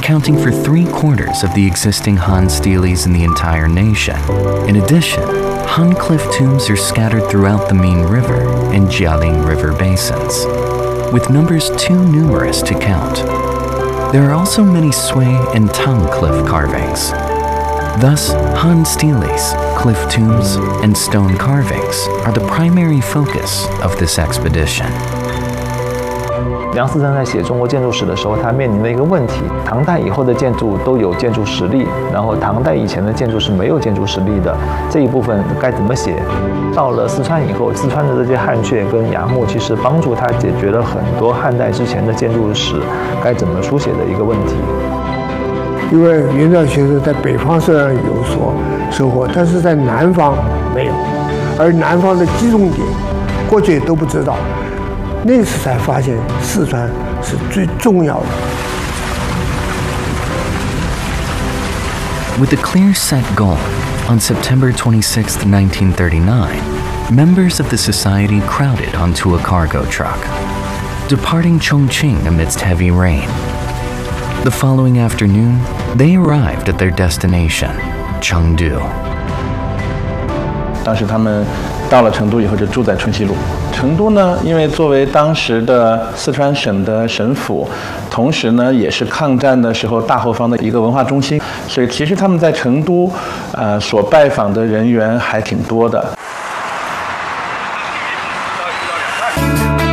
accounting for 3/4 of the existing Han steles in the entire nation. In addition, Han cliff tombs are scattered throughout the Min River and Jialing River basins, with numbers too numerous to count. There are also many Sui and Tang cliff carvings. Thus, Han steles, cliff tombs, and stone carvings are the primary focus of this expedition. 梁思成在写中国建筑史的时候，他面临的一个问题：唐代以后的建筑都有建筑实例，然后唐代以前的建筑是没有建筑实例的，这一部分该怎么写？到了四川以后，四川的这些汉阙跟崖墓，其实帮助他解决了很多汉代之前的建筑史该怎么书写的一个问题。 因为元朝学生在北方虽然有所收获，但是在南方没有，而南方的集中点，过去都不知道。 那次才发现四川是最重要的。 With a clear set goal, on September 26, 1939, members of the society crowded onto a cargo truck, departing Chongqing amidst heavy rain. The following afternoon, they arrived at their destination, Chengdu. 当时他们到了成都以后，就住在春熙路。成都呢，因为作为当时的四川省的省府，同时呢也是抗战的时候大后方的一个文化中心，所以其实他们在成都，所拜访的人员还挺多的。